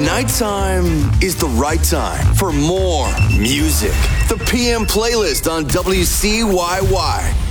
Nighttime is the right time for more music. The PM playlist on WCYY.